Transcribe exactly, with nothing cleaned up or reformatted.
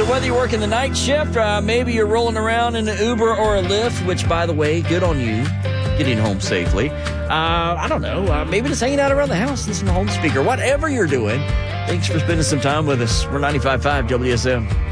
So whether you're working the night shift, uh, maybe you're rolling around in an Uber or a Lyft, which, by the way, good on you, getting home safely. Uh, I don't know, uh, maybe just hanging out around the house, listening to home speaker. Whatever you're doing, thanks for spending some time with us. We're ninety-five point five W S M.